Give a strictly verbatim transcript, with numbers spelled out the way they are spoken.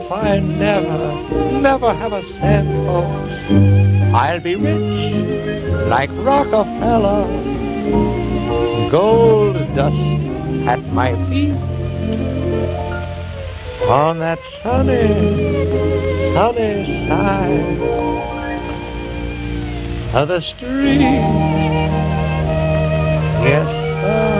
if I never, never have a cent, folks, I'll be rich like Rockefeller. Gold dust at my feet on that sunny, sunny side of the street. Yes, sir.